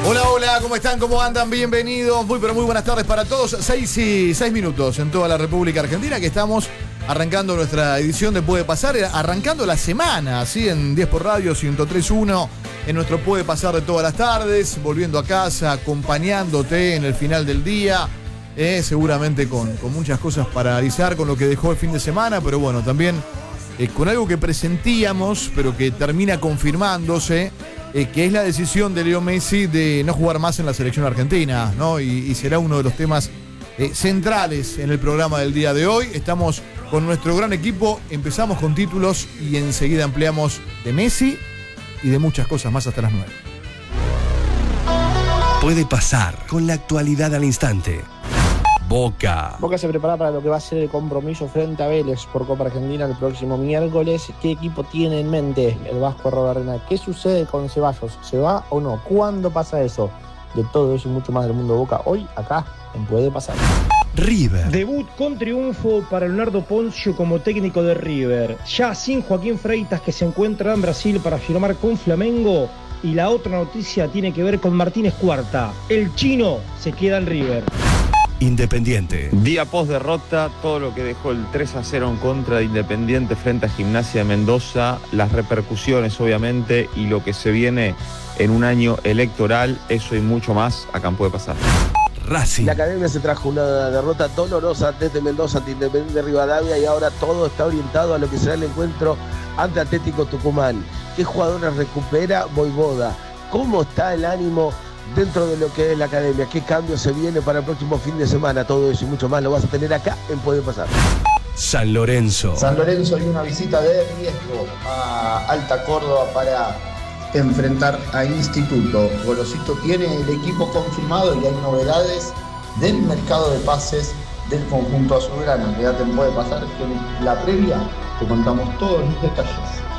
Hola, hola, ¿cómo están? ¿Cómo andan? Bienvenidos. Muy buenas tardes para todos. 6 minutos en toda la República Argentina, que estamos arrancando nuestra edición de Puede Pasar, arrancando la semana, así en 10 por Radio, 103.1, en nuestro Puede Pasar de todas las tardes, volviendo a casa, acompañándote en el final del día, seguramente con muchas cosas para analizar con lo que dejó el fin de semana, pero bueno, también con algo que presentíamos, pero que termina confirmándose, que es la decisión de Leo Messi de no jugar más en la selección argentina, ¿no? Y será uno de los temas centrales en el programa del día de hoy. Estamos con nuestro gran equipo, empezamos con títulos y enseguida ampliamos de Messi y de muchas cosas más hasta las 9. Puede pasar con la actualidad al instante. Boca se prepara para lo que va a ser el compromiso frente a Vélez por Copa Argentina el próximo miércoles. ¿Qué equipo tiene en mente el Vasco Arrobarrena? ¿Qué sucede con Ceballos? ¿Se va o no? ¿Cuándo pasa eso? De todo eso y mucho más del mundo de Boca hoy acá en Puede Pasar. River. Debut con triunfo para Leonardo Ponzio como técnico de River. Ya sin Joaquín Freitas, que se encuentra en Brasil para firmar con Flamengo. Y la otra noticia tiene que ver con Martínez Cuarta. El chino se queda en River. Independiente. Día post derrota, todo lo que dejó el 3-0 en contra de Independiente frente a Gimnasia de Mendoza, las repercusiones obviamente y lo que se viene en un año electoral, eso y mucho más, acá Puede Pasar. Racing. La Academia se trajo una derrota dolorosa desde Mendoza ante Independiente de Rivadavia y ahora todo está orientado a lo que será el encuentro ante Atlético Tucumán. ¿Qué jugadores recupera Voivoda? ¿Cómo está el ánimo dentro de lo que es la Academia? ¿Qué cambio se viene para el próximo fin de semana? Todo eso y mucho más lo vas a tener acá en Puede Pasar. San Lorenzo. San Lorenzo, y una visita de riesgo a Alta Córdoba para enfrentar a Instituto. Golosito tiene el equipo confirmado y hay novedades del mercado de pases del conjunto azulgrana. Quédate en Puede Pasar, que en la previa te contamos todos los detalles.